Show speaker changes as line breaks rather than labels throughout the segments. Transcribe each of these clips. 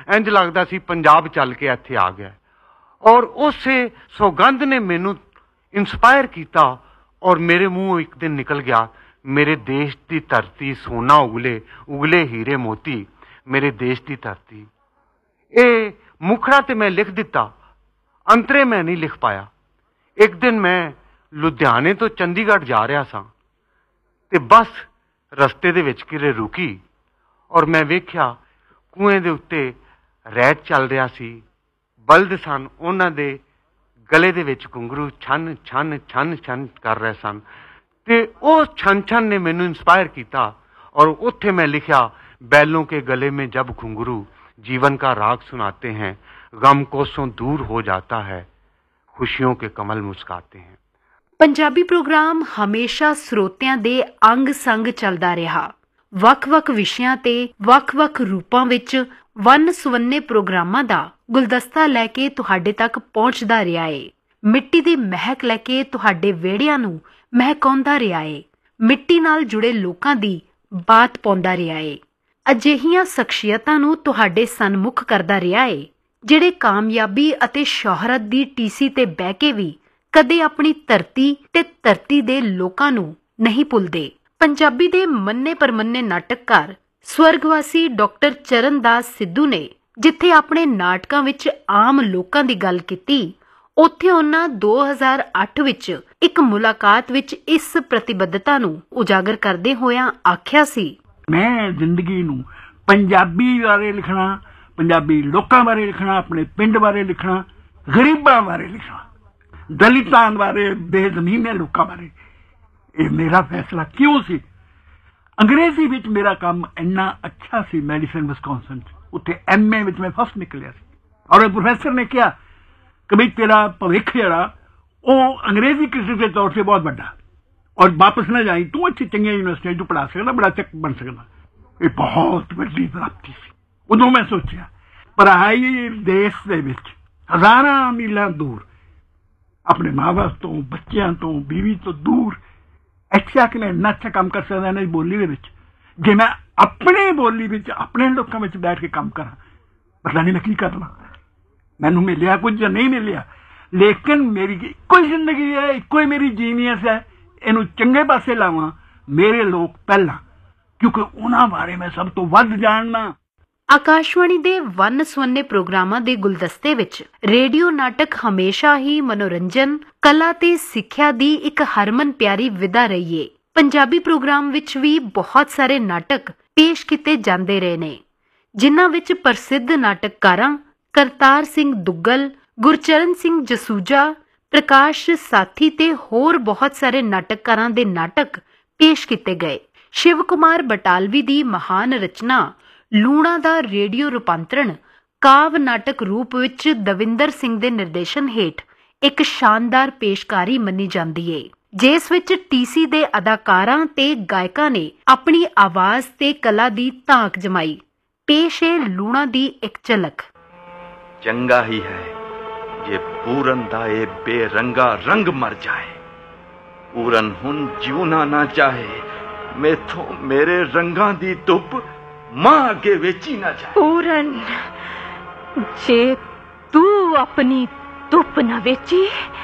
इंज लगता सी पंजाब चल के इत्थे आ गया। और उस सौगंध ने मैनू इंस्पायर किया और मेरे मुंह एक दिन निकल गया, मेरे देश की धरती सोना उगले उगले हीरे मोती, मेरे देश की धरती। ये मुखड़ा तो मैं लिख दिता, अंतरे मैं नहीं लिख पाया। एक दिन मैं लुधियाने तो चंडीगढ़ जा रहा सा ते बस रस्ते दे विच किरे रुकी और मैं वेख्या कुएं दे उत्ते रैट चल रहा सी, बल्द सन, उन्हां दे गले दे विच घुंघरू छन छन छन छन कर रहे सन ते उस छन छन ने मैनू इंस्पायर किया और उत्थे मैं लिखा, बैलों के गले में जब घुंघरू जीवन का राग सुनाते हैं, गम कोसों दूर हो जाता है, खुशियों के कमल मुस्काते हैं।
पंजाबी प्रोग्राम हमेशा ਸਰੋਤਿਆਂ ਦੇ ਅੰਗ ਸੰਗ ਚੱਲਦਾ ਰਿਹਾ। ਵੱਖ-ਵੱਖ ਵਿਸ਼ਿਆਂ ਤੇ ਵੱਖ-ਵੱਖ ਰੂਪਾਂ ਵਿੱਚ ਵੰਨ ਸੁਵੰਨੇ ਪ੍ਰੋਗਰਾਮਾਂ ਦਾ ਗੁਲਦਸਤਾ ਲੈ ਕੇ ਤੁਹਾਡੇ ਤੱਕ ਪਹੁੰਚਦਾ ਰਿਹਾ ਏ। ਮਿੱਟੀ ਦੀ ਮਹਿਕ ਲੈ ਕੇ ਤੁਹਾਡੇ ਵਿਹੜਿਆਂ ਨੂੰ ਮਹਿਕਾਉਂਦਾ ਰਿਹਾ ਏ। ਮਿੱਟੀ ਨਾਲ ਜੁੜੇ ਲੋਕਾਂ ਦੀ ਬਾਤ ਪਾਉਂਦਾ ਰਿਹਾ ਏ। ਅਜਿਹੀਆਂ ਸ਼ਖਸੀਅਤਾਂ ਨੂੰ ਤੁਹਾਡੇ ਸਨਮੁਖ ਕਰਦਾ ਰਿਹਾ ਏ ਜਿਹੜੇ ਕਾਮਯਾਬੀ ਅਤੇ ਸ਼ੋਹਰਤ ਦੀ ਟੀਸੀ ਤੇ ਬਹਿ ਕੇ ਵੀ ਕਦੇ ਆਪਣੀ ਧਰਤੀ ਤੇ ਧਰਤੀ ਦੇ ਲੋਕਾਂ ਨੂੰ ਨਹੀਂ ਭੁੱਲਦੇ। ਪੰਜਾਬੀ ਦੇ ਮੰਨੇ ਪਰਮੰਨੇ ਨਾਟਕਕਾਰ ਸਵਰਗਵਾਸੀ ਡਾਕਟਰ ਚਰਨਦਾਸ ਸਿੱਧੂ ਨੇ ਜਿੱਥੇ ਆਪਣੇ ਨਾਟਕਾਂ ਵਿੱਚ ਆਮ ਲੋਕਾਂ ਦੀ ਗੱਲ ਕੀਤੀ, ਉੱਥੇ ਉਹਨਾਂ 2008 ਵਿੱਚ ਇੱਕ ਮੁਲਾਕਾਤ ਵਿੱਚ ਇਸ ਪ੍ਰਤੀਬੱਧਤਾ ਨੂੰ ਉਜਾਗਰ ਕਰਦੇ ਹੋਇਆਂ ਆਖਿਆ ਸੀ,
ਮੈਂ ਜ਼ਿੰਦਗੀ ਨੂੰ ਪੰਜਾਬੀ ਬਾਰੇ ਲਿਖਣਾ, ਪੰਜਾਬੀ ਲੋਕਾਂ ਬਾਰੇ ਲਿਖਣਾ, ਆਪਣੇ ਪਿੰਡ ਬਾਰੇ ਲਿਖਣਾ, ਗਰੀਬਾਂ ਬਾਰੇ ਲਿਖਣਾ, ਦਲਿਤਾਂ ਬਾਰੇ, ਬੇਜ਼ਮੀਨੇ ਲੋਕਾਂ ਬਾਰੇ। ਇਹ ਮੇਰਾ ਫੈਸਲਾ ਕਿਉਂ ਸੀ? ਅੰਗਰੇਜ਼ੀ ਵਿੱਚ ਮੇਰਾ ਕੰਮ ਇੰਨਾ ਅੱਛਾ ਸੀ ਮੈਡੀਸਨ ਵਿਸਕੌਨਸਨ 'ਚ, ਉੱਥੇ MA ਵਿੱਚ ਮੈਂ ਫਸਟ ਨਿਕਲਿਆ ਸੀ ਔਰ ਪ੍ਰੋਫੈਸਰ ਨੇ ਕਿਹਾ ਕਿ ਬਈ ਤੇਰਾ ਭਵਿੱਖ ਜਿਹੜਾ ਉਹ ਅੰਗਰੇਜ਼ੀ ਕਿਸੇ ਦੇ ਤੌਰ 'ਤੇ ਬਹੁਤ ਵੱਡਾ ਔਰ ਵਾਪਸ ਨਾ ਜਾਈ, ਤੂੰ ਇੱਥੇ ਚੰਗੀਆਂ ਯੂਨੀਵਰਸਿਟੀਆਂ 'ਚ ਪੜ੍ਹਾ ਸਕਦਾ, ਬੜਾ ਚੱਕ ਬਣ ਸਕਦਾ। ਇਹ ਬਹੁਤ ਵੱਡੀ ਪ੍ਰਾਪਤੀ ਸੀ। ਉਦੋਂ ਮੈਂ ਸੋਚਿਆ ਪਰਾਈ ਦੇਸ਼ ਦੇ ਵਿੱਚ ਹਜ਼ਾਰਾਂ ਮੀਲਾਂ ਦੂਰ ਆਪਣੇ ਮਾਂ ਬਾਪ ਤੋਂ, ਬੱਚਿਆਂ ਤੋਂ, ਬੀਵੀ ਤੋਂ ਦੂਰ ਇੱਥੇ ਆ ਕੇ ਮੈਂ ਇੰਨਾ ਅੱਛਾ ਕੰਮ ਕਰ ਸਕਦਾ ਇਹਨਾਂ ਦੀ ਬੋਲੀ ਦੇ ਵਿੱਚ। ਜੇ ਮੈਂ ਆਪਣੀ ਬੋਲੀ ਵਿੱਚ ਆਪਣੇ ਲੋਕਾਂ ਵਿੱਚ ਬੈਠ ਕੇ ਕੰਮ ਕਰਾਂ, ਪਤਾ ਨਹੀਂ ਮੈਂ ਕੀ ਕਰਨਾ। ਮੈਨੂੰ ਮਿਲਿਆ ਕੁਝ ਜਾਂ ਨਹੀਂ ਮਿਲਿਆ, ਲੇਕਿਨ ਮੇਰੀ ਇੱਕੋ ਹੀ ਜ਼ਿੰਦਗੀ ਹੈ, ਇੱਕੋ ਹੀ ਮੇਰੀ ਜੀਨੀਅਸ ਹੈ। ਇਹਨੂੰ ਚੰਗੇ ਪਾਸੇ ਲਾਵਾਂ, ਮੇਰੇ ਲੋਕ ਪਹਿਲਾਂ, ਕਿਉਂਕਿ ਉਹਨਾਂ ਬਾਰੇ ਮੈਂ ਸਭ ਤੋਂ ਵੱਧ ਜਾਣਨਾ।
ਆਕਾਸ਼ਵਾਣੀ ਦੇ ਵੰਨ ਸੁਵੰਨੇ ਪ੍ਰੋਗਰਾਮਾਂ ਦੇ ਗੁਲਦਸਤੇ ਵਿੱਚ ਰੇਡੀਓ ਨਾਟਕ ਹਮੇਸ਼ਾ ਹੀ ਮਨੋਰੰਜਨ, ਕਲਾ ਤੇ ਸਿੱਖਿਆ ਦੀ ਇੱਕ ਹਰਮਨ ਪਿਆਰੀ ਵਿਧਾ ਰਹੀ ਏ। ਪੰਜਾਬੀ ਪ੍ਰੋਗਰਾਮ ਵਿੱਚ ਵੀ ਬਹੁਤ ਸਾਰੇ ਨਾਟਕ ਪੇਸ਼ ਕੀਤੇ ਜਾਂਦੇ ਰਹੇ ਨੇ, ਜਿਨ੍ਹਾਂ ਵਿੱਚ ਪ੍ਰਸਿੱਧ ਨਾਟਕਕਾਰਾਂ ਕਰਤਾਰ ਸਿੰਘ ਦੁੱਗਲ, ਗੁਰਚਰਨ ਸਿੰਘ ਜਸੂਜਾ, ਪ੍ਰਕਾਸ਼ ਸਾਥੀ ਤੇ ਹੋਰ ਬਹੁਤ ਸਾਰੇ ਨਾਟਕਕਾਰਾਂ ਦੇ ਨਾਟਕ ਪੇਸ਼ ਕੀਤੇ ਗਏ। ਸ਼ਿਵ ਕੁਮਾਰ ਬਟਾਲਵੀ ਦੀ ਮਹਾਨ ਰਚਨਾ ਲੂਣਾ ਦਾ ਰੇਡੀਓ ਰੂਪਾਂਤਰਣ ਕਾਵ ਨਾਟਕ ਰੂਪ ਵਿੱਚ ਦਵਿੰਦਰ ਸਿੰਘ ਦੇ ਨਿਰਦੇਸ਼ਨ ਹੇਠ ਇੱਕ ਸ਼ਾਨਦਾਰ ਪੇਸ਼ਕਾਰੀ ਮੰਨੀ ਜਾਂਦੀ ਏ, ਜਿਸ ਵਿੱਚ TC ਦੇ ਅਦਾਕਾਰਾਂ ਤੇ ਗਾਇਕਾਂ ਨੇ ਆਪਣੀ ਆਵਾਜ਼ ਤੇ ਕਲਾ ਦੀ ਧਾਕ ਜਮਾਈ। ਪੇਸ਼ ਏ ਲੂਣਾ ਦੀ ਇੱਕ ਝਲਕ।
ਚੰਗਾ ਹੀ ਹੈ ਜੇ ਪੂਰਨ ਦਾ ਇਹ ਬੇਰੰਗਾ ਰੰਗ ਮਰ ਜਾਏ, ਪੂਰਨ ਹੁਣ ਜਿਉਣਾ ਨਾ ਚਾਹੇ, ਮੈਥੋਂ ਮੇਰੇ ਰੰਗਾਂ ਦੀ ਧੁੱਪ ਮਾਂ ਅੱਗੇ ਵੇਚੀ ਨਾ ਜਾਏ।
ਪੂਰਨ, ਜੇ ਤੂੰ ਆਪਣੀ ਧੁੱਪ ਨਾ ਵੇਚੀ,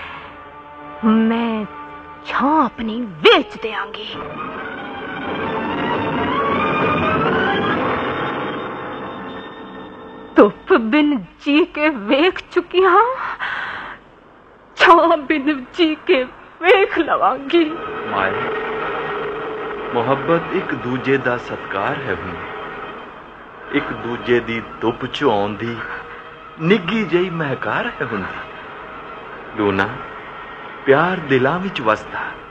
ਮੈਂ ਛਾਂ ਆਪਣੀ ਵੇਚ ਦਿਆਂਗੀ। ਧੁੱਪ ਬਿਨ ਜੀ ਕੇ ਵੇਖ ਚੁੱਕੀ ਹਾਂ, ਛਾਂ ਬਿਨ ਜੀ ਕੇ ਵੇਖ ਲਵਾਂਗੀ।
ਮਾਏ, ਮੁਹੱਬਤ ਇੱਕ ਦੂਜੇ ਦਾ ਸਤਿਕਾਰ ਹੈ ਹੁੰਦੀ, ਇੱਕ ਦੂਜੇ ਦੀ ਧੁੱਪ ਝਾਉਣ ਦੀ ਨਿੱਘੀ ਜਿਹੀ ਮਹਿਕਾਰ ਹੈ ਹੁੰਦੀ। ਲੂਣਾ, ਪਿਆਰ ਦਿਲਾਂ ਵਿੱਚ ਵਸਦਾ,